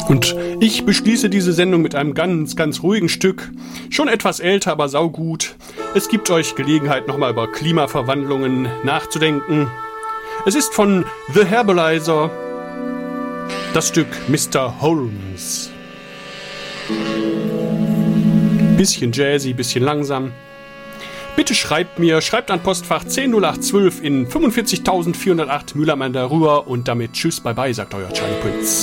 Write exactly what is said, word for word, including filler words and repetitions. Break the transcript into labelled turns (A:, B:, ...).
A: Und ich beschließe diese Sendung mit einem ganz, ganz ruhigen Stück. Schon etwas älter, aber saugut. Es gibt euch Gelegenheit, nochmal über Klimaverwandlungen nachzudenken. Es ist von The Herbalizer das Stück Mister Holmes. Bisschen jazzy, bisschen langsam. Bitte schreibt mir, schreibt an Postfach zehn null acht zwölf in fünfundvierzigtausendvierhundertacht Mülheim an der Ruhr und damit tschüss, bye bye, sagt euer Charlie Prinz.